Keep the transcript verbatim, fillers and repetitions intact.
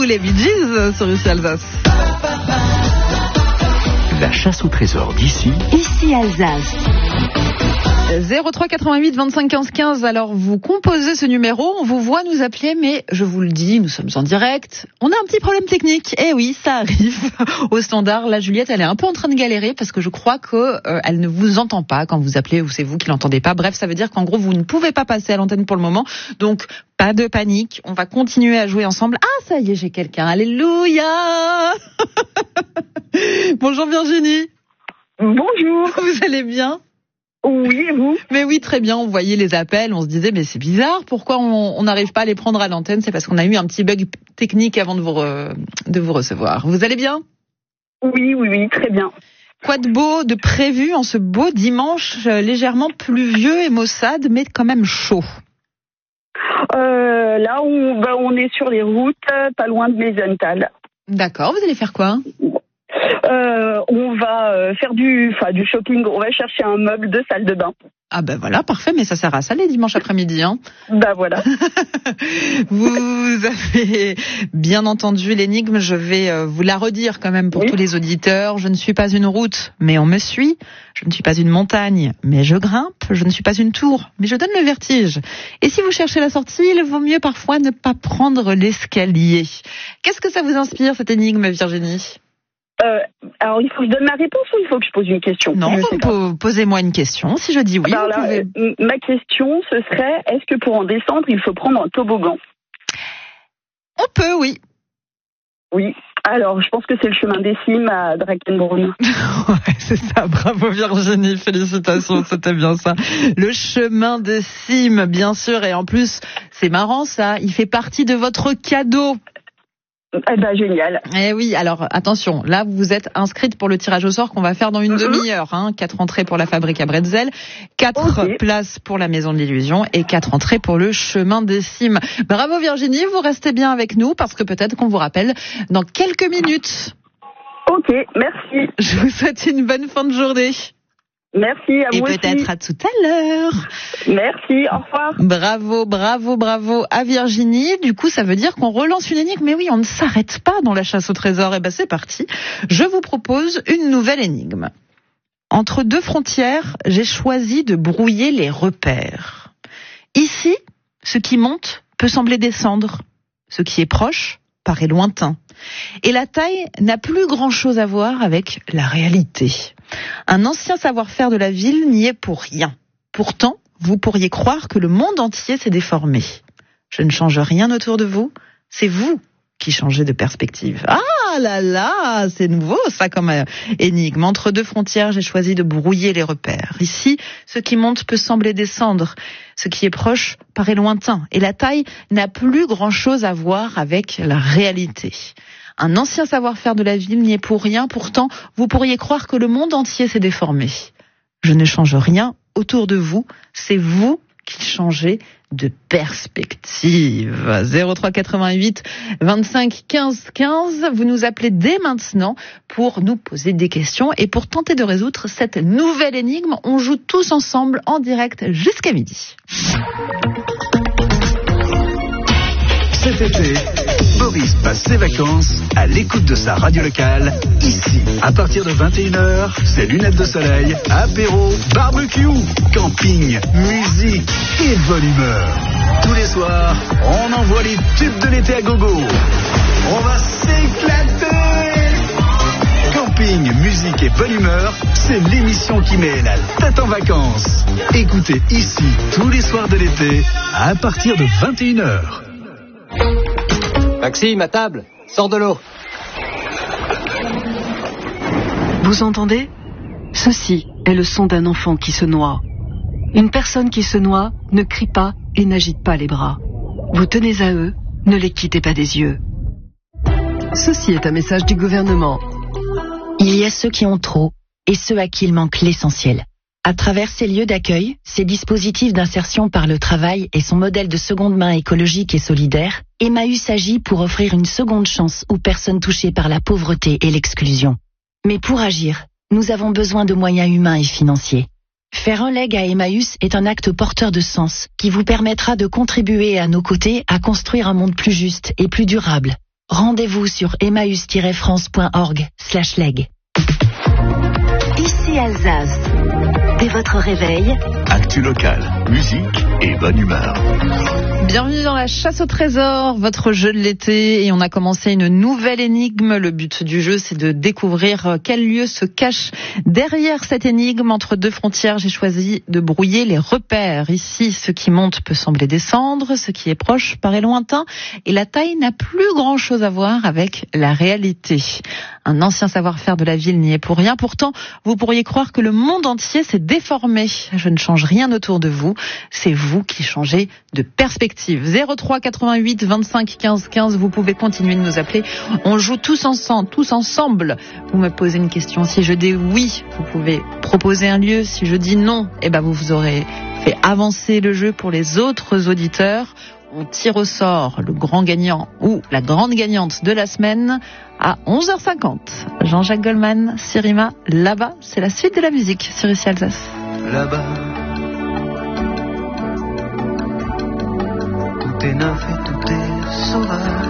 les Bee Gees sur Ici Alsace. La chasse au trésor d'ici. Ici Alsace. zéro trois quatre-vingt-huit vingt-cinq quinze quinze. Alors vous composez ce numéro, on vous voit nous appeler, mais je vous le dis, nous sommes en direct. On a un petit problème technique. Eh oui, ça arrive au standard. Là, Juliette, elle est un peu en train de galérer parce que je crois que euh, elle ne vous entend pas quand vous appelez ou c'est vous qui l'entendez pas. Bref, ça veut dire qu'en gros vous ne pouvez pas passer à l'antenne pour le moment. Donc pas de panique. On va continuer à jouer ensemble. Ah, ça y est, j'ai quelqu'un. Alléluia. Bonjour Virginie. Bonjour. Vous allez bien? Oui, et vous? Mais oui, très bien. On voyait les appels, on se disait, mais c'est bizarre, pourquoi on n'arrive pas à les prendre à l'antenne? C'est parce qu'on a eu un petit bug technique avant de vous, re, de vous recevoir. Vous allez bien? Oui, oui, oui, très bien. Quoi de beau, de prévu en ce beau dimanche, euh, légèrement pluvieux et maussade, mais quand même chaud? euh, Là, on, bah, on est sur les routes, pas loin de Meisenthal. D'accord, vous allez faire quoi? Euh, on va euh, faire du, enfin, du shopping, on va chercher un meuble de salle de bain. Ah ben voilà, parfait, mais ça sert à ça les dimanches après-midi, hein. Bah voilà. Vous avez bien entendu l'énigme, je vais euh, vous la redire quand même pour oui. tous les auditeurs. Je ne suis pas une route, mais on me suit. Je ne suis pas une montagne, mais je grimpe. Je ne suis pas une tour, mais je donne le vertige. Et si vous cherchez la sortie, il vaut mieux parfois ne pas prendre l'escalier. Qu'est-ce que ça vous inspire, cette énigme, Virginie? Euh, alors, il faut que je donne ma réponse ou il faut que je pose une question? Non, po- posez-moi une question. Si je dis oui, alors, vous là, pouvez... euh, ma question, ce serait, est-ce que pour en descendre, il faut prendre un toboggan? On peut, oui. Oui. Alors, je pense que c'est le chemin des cimes à Drakenbrunn. Ouais, c'est ça. Bravo Virginie, félicitations, c'était bien ça. Le chemin des cimes, bien sûr. Et en plus, c'est marrant ça, il fait partie de votre cadeau. Eh ben, génial. Eh oui, alors attention, là vous êtes inscrite pour le tirage au sort qu'on va faire dans une mm-hmm. demi-heure. Hein. Quatre entrées pour la fabrique à bretzel, quatre okay. places pour la maison de l'illusion et quatre entrées pour le chemin des cimes. Bravo Virginie, vous restez bien avec nous parce que peut-être qu'on vous rappelle dans quelques minutes. Ok, merci. Je vous souhaite une bonne fin de journée. Merci, à vous aussi. Et peut-être à tout à l'heure. Merci, au revoir. Bravo, bravo, bravo à Virginie. Du coup, ça veut dire qu'on relance une énigme. Mais oui, on ne s'arrête pas dans la chasse au trésor. Et ben, c'est parti. Je vous propose une nouvelle énigme. Entre deux frontières, j'ai choisi de brouiller les repères. Ici, ce qui monte peut sembler descendre. Ce qui est proche paraît lointain. Et la taille n'a plus grand-chose à voir avec la réalité. Un ancien savoir-faire de la ville n'y est pour rien. Pourtant, vous pourriez croire que le monde entier s'est déformé. Je ne change rien autour de vous, c'est vous qui changez de perspective. Ah là là, c'est nouveau ça comme énigme. Entre deux frontières, j'ai choisi de brouiller les repères. Ici, ce qui monte peut sembler descendre. Ce qui est proche paraît lointain. Et la taille n'a plus grand-chose à voir avec la réalité. Un ancien savoir-faire de la ville n'y est pour rien. Pourtant, vous pourriez croire que le monde entier s'est déformé. Je ne change rien autour de vous. C'est vous qui changez de perspective. zéro trois quatre-vingt-huit vingt-cinq quinze quinze. Vous nous appelez dès maintenant pour nous poser des questions et pour tenter de résoudre cette nouvelle énigme. On joue tous ensemble en direct jusqu'à midi. Cet été, Boris passe ses vacances à l'écoute de sa radio locale, ici. À partir de vingt et une heures, c'est lunettes de soleil, apéro, barbecue, camping, musique et bonne humeur. Tous les soirs, on envoie les tubes de l'été à gogo. On va s'éclater. Camping, musique et bonne humeur, c'est l'émission qui met la tête en vacances. Écoutez ici, tous les soirs de l'été, à partir de vingt et une heures. Maxime, à table, sors de l'eau. Vous entendez ? Ceci est le son d'un enfant qui se noie. Une personne qui se noie ne crie pas et n'agite pas les bras. Vous tenez à eux, ne les quittez pas des yeux. Ceci est un message du gouvernement. Il y a ceux qui ont trop et ceux à qui il manque l'essentiel. À travers ces lieux d'accueil, ces dispositifs d'insertion par le travail et son modèle de seconde main écologique et solidaire, Emmaüs agit pour offrir une seconde chance aux personnes touchées par la pauvreté et l'exclusion. Mais pour agir, nous avons besoin de moyens humains et financiers. Faire un leg à Emmaüs est un acte porteur de sens qui vous permettra de contribuer à nos côtés à construire un monde plus juste et plus durable. Rendez-vous sur emmaüs tiret france point org slash leg. Ici Alsace. Dès votre réveil, Actu local, musique et bonne humeur. Bienvenue dans la chasse au trésor, votre jeu de l'été, et on a commencé une nouvelle énigme. Le but du jeu, c'est de découvrir quel lieu se cache derrière cette énigme. Entre deux frontières, j'ai choisi de brouiller les repères. Ici, ce qui monte peut sembler descendre, ce qui est proche paraît lointain, et la taille n'a plus grand-chose à voir avec la réalité. Un ancien savoir-faire de la ville n'y est pour rien. Pourtant, vous pourriez croire que le monde entier s'est déformé. Je ne change rien autour de vous. C'est vous qui changez de perspective. zéro trois quatre-vingt-huit vingt-cinq quinze quinze. Vous pouvez continuer de nous appeler. On joue tous ensemble, tous ensemble. Vous me posez une question. Si je dis oui, vous pouvez proposer un lieu. Si je dis non, eh ben vous vous aurez fait avancer le jeu pour les autres auditeurs. On tire au sort le grand gagnant ou la grande gagnante de la semaine à onze heures cinquante. Jean-Jacques Goldman, Sirima, là-bas, c'est la suite de la musique sur Ici Alsace. Là-bas, tout est neuf et tout est sauvage.